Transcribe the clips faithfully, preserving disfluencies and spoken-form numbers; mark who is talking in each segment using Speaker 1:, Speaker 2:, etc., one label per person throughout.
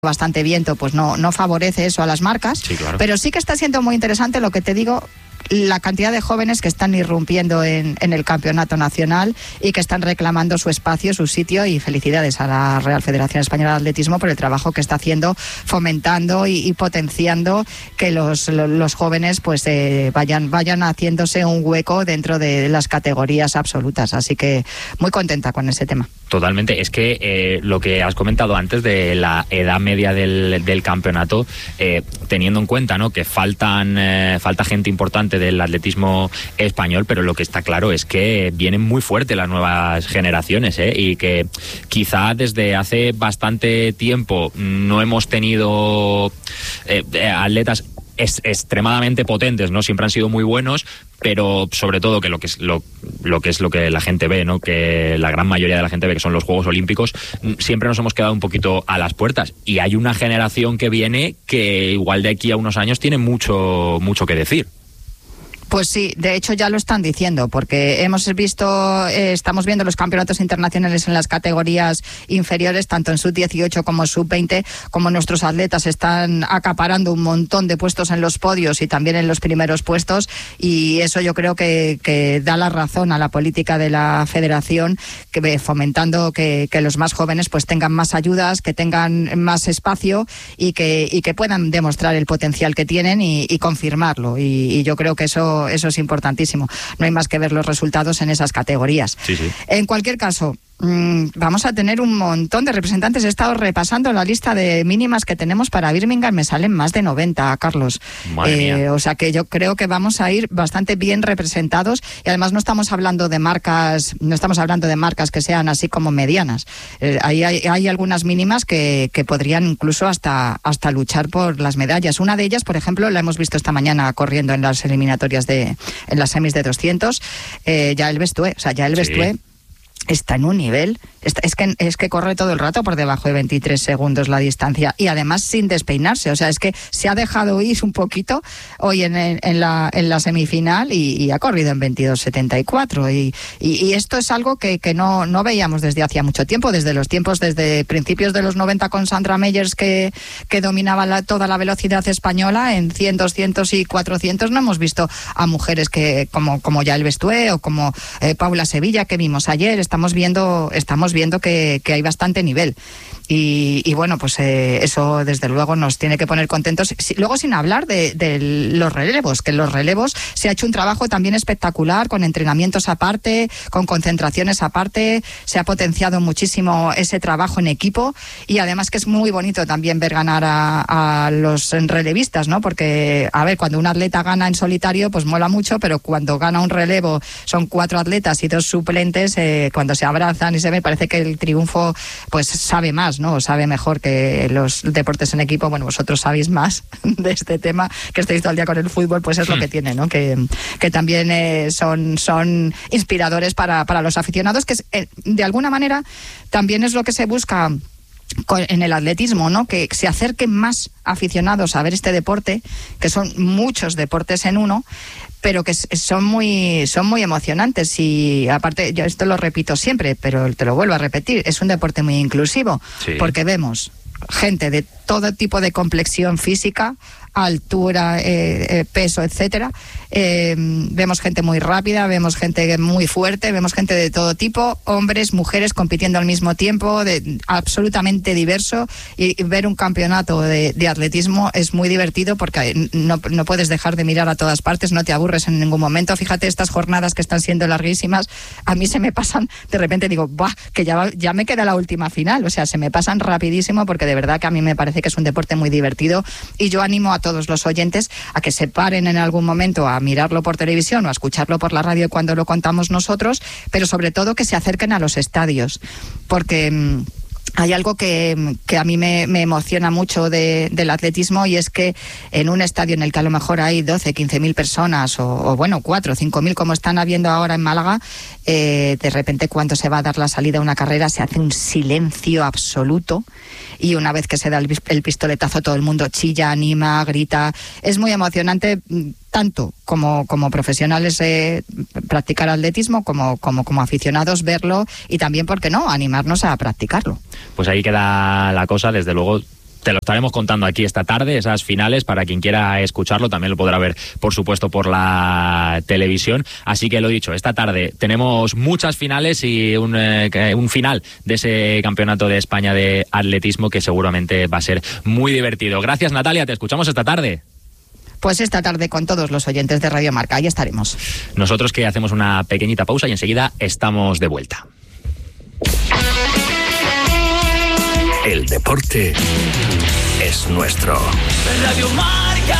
Speaker 1: bastante viento, pues no, no favorece eso a las marcas,
Speaker 2: sí, claro.
Speaker 1: Pero sí que está siendo muy interesante lo que te digo, la cantidad de jóvenes que están irrumpiendo en, en el campeonato nacional y que están reclamando su espacio, su sitio, y felicidades a la Real Federación Española de Atletismo por el trabajo que está haciendo, fomentando y, y potenciando que los, los jóvenes pues eh, vayan, vayan haciéndose un hueco dentro de las categorías absolutas, así que muy contenta con ese tema.
Speaker 2: Totalmente, es que eh, lo que has comentado antes de la edad media del, del campeonato, eh, teniendo en cuenta, ¿no?, que faltan eh, falta gente importante del atletismo español, pero lo que está claro es que vienen muy fuertes las nuevas generaciones, ¿eh? Y que quizá desde hace bastante tiempo no hemos tenido eh, atletas es extremadamente potentes, ¿no? Siempre han sido muy buenos, pero sobre todo que lo que es lo, lo que es lo que la gente ve, ¿no?, que la gran mayoría de la gente ve, que son los Juegos Olímpicos, siempre nos hemos quedado un poquito a las puertas, y hay una generación que viene que igual de aquí a unos años tiene mucho mucho que decir.
Speaker 1: Pues sí, de hecho ya lo están diciendo, porque hemos visto, eh, estamos viendo los campeonatos internacionales en las categorías inferiores, tanto en sub dieciocho como sub veinte, como nuestros atletas están acaparando un montón de puestos en los podios y también en los primeros puestos, y eso yo creo que, que da la razón a la política de la federación, que fomentando que, que los más jóvenes pues tengan más ayudas, que tengan más espacio y que, y que puedan demostrar el potencial que tienen y, y confirmarlo, y, y yo creo que eso Eso es importantísimo. No hay más que ver los resultados en esas categorías.
Speaker 2: Sí, sí.
Speaker 1: En cualquier caso, mmm, vamos a tener un montón de representantes. He estado repasando la lista de mínimas que tenemos para Birmingham. Me salen más de noventa, Carlos.
Speaker 2: Madre
Speaker 1: eh,
Speaker 2: mía.
Speaker 1: O sea que yo creo que vamos a ir bastante bien representados, y además no estamos hablando de marcas, no estamos hablando de marcas que sean así como medianas. Eh, hay, hay, hay algunas mínimas que, que podrían incluso hasta, hasta luchar por las medallas. Una de ellas, por ejemplo, la hemos visto esta mañana corriendo en las eliminatorias de en las semis de doscientos, eh, Yael Bestué, o sea, Yael
Speaker 2: Sí.
Speaker 1: Bestué está en un nivel, está, es que es que corre todo el rato por debajo de veintitrés segundos la distancia, y además sin despeinarse, o sea, es que se ha dejado ir un poquito hoy en, en, la, en la semifinal y, y ha corrido en veintidós setenta y cuatro, y, y, y esto es algo que, que no, no veíamos desde hacía mucho tiempo, desde los tiempos, desde principios de los noventa con Sandra Meyers, que, que dominaba la, toda la velocidad española en cien, doscientos y cuatrocientos. No hemos visto a mujeres que como, como Yael Bestué o como eh, Paula Sevilla, que vimos ayer. Estamos viendo, estamos viendo que, que hay bastante nivel. Y, y bueno, pues eh, eso desde luego nos tiene que poner contentos. Si, luego, sin hablar de, de los relevos, que en los relevos se ha hecho un trabajo también espectacular, con entrenamientos aparte, con concentraciones aparte, se ha potenciado muchísimo ese trabajo en equipo, y además que es muy bonito también ver ganar a, a los relevistas, ¿no? Porque, a ver, cuando un atleta gana en solitario, pues mola mucho, pero cuando gana un relevo, son cuatro atletas y dos suplentes, eh, cuando se abrazan y se ve, parece que el triunfo pues sabe más, ¿no? Sabe mejor que los deportes en equipo. Bueno, vosotros sabéis más de este tema, que estáis todo el día con el fútbol, pues es lo que tiene, ¿no? Que, que también eh, son, son inspiradores para, para los aficionados, que es, eh, de alguna manera también es lo que se busca en el atletismo, ¿no? Que se acerquen más aficionados a ver este deporte, que son muchos deportes en uno, pero que son muy son muy emocionantes. Y aparte, yo esto lo repito siempre, pero te lo vuelvo a repetir, es un deporte muy inclusivo, sí, porque vemos gente de todo tipo de complexión física, altura, eh, eh, peso, etcétera. Eh, vemos gente muy rápida, vemos gente muy fuerte, vemos gente de todo tipo, hombres, mujeres compitiendo al mismo tiempo, de, absolutamente diverso, y, y ver un campeonato de, de atletismo es muy divertido, porque no, no puedes dejar de mirar a todas partes, no te aburres en ningún momento. Fíjate, estas jornadas que están siendo larguísimas, a mí se me pasan, de repente digo, ¡buah!, que ya, ya me queda la última final, o sea, se me pasan rapidísimo, porque de verdad que a mí me parece que es un deporte muy divertido, y yo animo a todos los oyentes a que se paren en algún momento a mirarlo por televisión o a escucharlo por la radio cuando lo contamos nosotros, pero sobre todo que se acerquen a los estadios, porque mmm, hay algo que, que a mí me, me emociona mucho de, del atletismo, y es que en un estadio en el que a lo mejor hay doce, quince mil personas, o, o bueno, cuatro, cinco mil, como están habiendo ahora en Málaga, eh, de repente cuando se va a dar la salida a una carrera se hace un silencio absoluto, y una vez que se da el, el pistoletazo todo el mundo chilla, anima, grita. Es muy emocionante, tanto como, como profesionales eh, practicar atletismo, como, como, como aficionados verlo, y también, ¿por qué no?, animarnos a practicarlo.
Speaker 2: Pues ahí queda la cosa. Desde luego te lo estaremos contando aquí esta tarde, esas finales, para quien quiera escucharlo, también lo podrá ver, por supuesto, por la televisión. Así que lo dicho, esta tarde tenemos muchas finales y un, eh, un final de ese Campeonato de España de atletismo que seguramente va a ser muy divertido. Gracias, Natalia, te escuchamos esta tarde.
Speaker 1: Pues esta tarde con todos los oyentes de Radio Marca, ahí estaremos.
Speaker 2: Nosotros que hacemos una pequeñita pausa y enseguida estamos de vuelta.
Speaker 3: El deporte es nuestro.
Speaker 4: Radio Marca.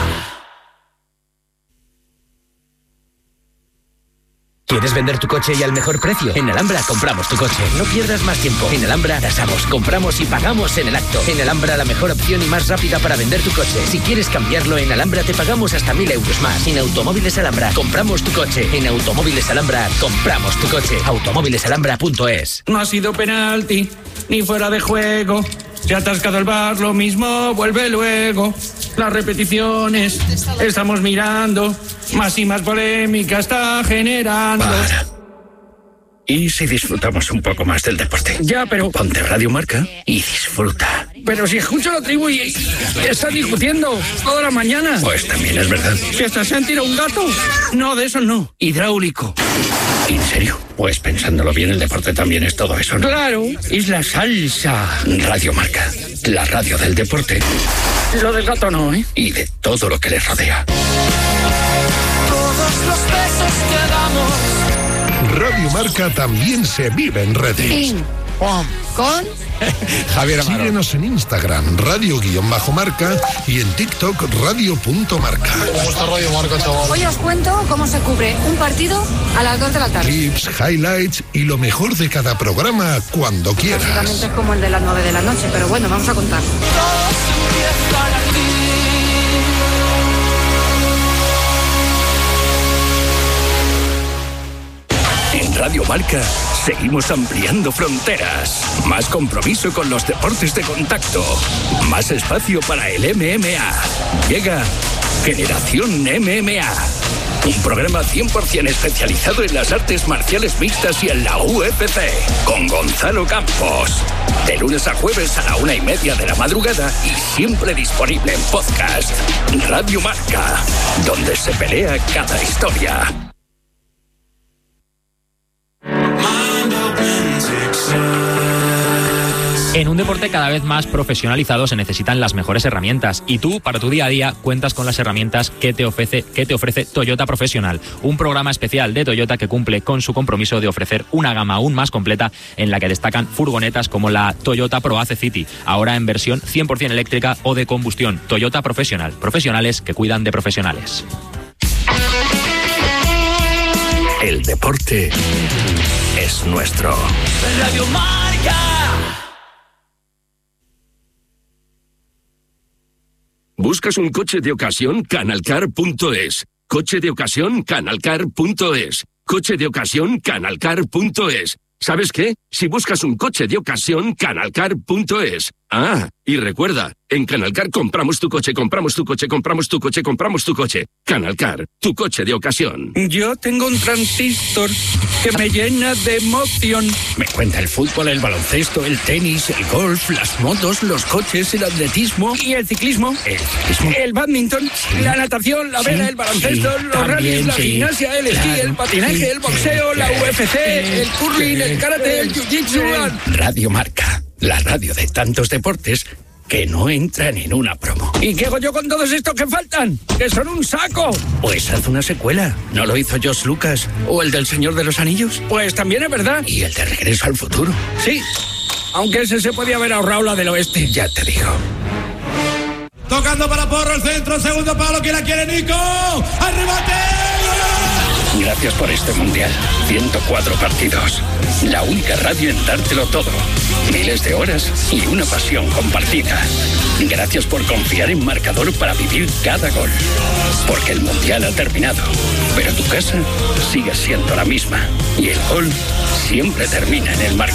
Speaker 5: ¿Quieres vender tu coche y al mejor precio? En Alhambra compramos tu coche. No pierdas más tiempo. En Alhambra tasamos, compramos y pagamos en el acto. En Alhambra la mejor opción y más rápida para vender tu coche. Si quieres cambiarlo, en Alhambra te pagamos hasta mil euros más. En Automóviles Alhambra compramos tu coche. En Automóviles Alhambra compramos tu coche. automóviles alhambra punto es.
Speaker 6: No ha sido penalti, ni fuera de juego. Se ha atascado el bar, lo mismo, vuelve luego. Las repeticiones, estamos mirando. Más y más polémica está generando.
Speaker 3: Para. ¿Y si disfrutamos un poco más del deporte?
Speaker 6: Ya, pero...
Speaker 3: Ponte Radio Marca y disfruta.
Speaker 6: Pero si escucho la tribu y, y están discutiendo toda la mañana.
Speaker 3: Pues también es verdad.
Speaker 6: ¿Que hasta se han tirado un gato? No, de eso no. Hidráulico.
Speaker 3: ¿En serio? Pues pensándolo bien, el deporte también es todo eso, ¿no?
Speaker 6: Claro, es la salsa.
Speaker 3: Radio Marca, la radio del deporte.
Speaker 6: Lo del gato no, ¿eh?
Speaker 3: Y de todo lo que le rodea.
Speaker 4: Todos los besos que damos.
Speaker 7: Radio Marca también se vive en redes.
Speaker 1: Pim, pom, con
Speaker 7: Javier Amaro. Síguenos en Instagram, radio-marca, y en TikTok, radio.marca.
Speaker 8: ¿Cómo está Radio Marca, chaval?
Speaker 9: Hoy os cuento cómo se cubre un partido a las dos de la tarde.
Speaker 7: Clips, highlights y lo mejor de cada programa cuando quieras.
Speaker 9: Básicamente es como el de las nueve de la noche, pero bueno, vamos a contar.
Speaker 3: En Radio Marca seguimos ampliando fronteras. Más compromiso con los deportes de contacto. Más espacio para el M M A. Llega Generación M M A. Un programa cien por ciento especializado en las artes marciales mixtas y en la U F C. Con Gonzalo Campos. De lunes a jueves a la una y media de la madrugada y siempre disponible en podcast. Radio Marca. Donde se pelea cada historia.
Speaker 2: En un deporte cada vez más profesionalizado se necesitan las mejores herramientas y tú, para tu día a día, cuentas con las herramientas que te ofrece, que te ofrece Toyota Professional, un programa especial de Toyota que cumple con su compromiso de ofrecer una gama aún más completa en la que destacan furgonetas como la Toyota ProAce City, ahora en versión cien por ciento eléctrica o de combustión. Toyota Professional, profesionales que cuidan de profesionales.
Speaker 3: El deporte es nuestro.
Speaker 4: Radio Marca.
Speaker 3: ¿Buscas un coche de ocasión? Canalcar punto es. Coche de ocasión, Canalcar punto es. Coche de ocasión, Canalcar punto es. ¿Sabes qué? Si buscas un coche de ocasión, Canalcar punto es. Ah, y recuerda, en Canalcar compramos tu coche, compramos tu coche, compramos tu coche, compramos tu coche. Canalcar, tu coche de ocasión.
Speaker 6: Yo tengo un transistor que me llena de emoción. Me cuenta el fútbol, el baloncesto, el tenis, el golf, las motos, los coches, el atletismo y el ciclismo.
Speaker 3: ¿El ciclismo?
Speaker 6: El badminton, sí. La natación, la vela, sí. El baloncesto, sí. Los rallies, la sí. Gimnasia, el esquí, claro. El patinaje, sí. El boxeo, sí. La U F C, sí. El curling, sí. El karate, el jiu-jitsu.
Speaker 3: Radio Marca, la radio de tantos deportes que no entran en una promo.
Speaker 6: ¿Y qué hago yo con todos estos que faltan? ¡Que son un saco!
Speaker 3: Pues haz una secuela. ¿No lo hizo George Lucas? ¿O el del Señor de los Anillos?
Speaker 6: Pues también es verdad.
Speaker 3: ¿Y el de Regreso al Futuro?
Speaker 6: Sí, aunque ese se podía haber ahorrado la del oeste.
Speaker 3: Ya te digo.
Speaker 10: Tocando para Porro, el centro, segundo palo, que la quiere Nico. ¡Arrebate!
Speaker 3: Gracias por este mundial. ciento cuatro partidos. La única radio en dártelo todo. Miles de horas y una pasión compartida. Gracias por confiar en Marcador para vivir cada gol. Porque el mundial ha terminado, pero tu casa sigue siendo la misma. Y el gol siempre termina en el marcador.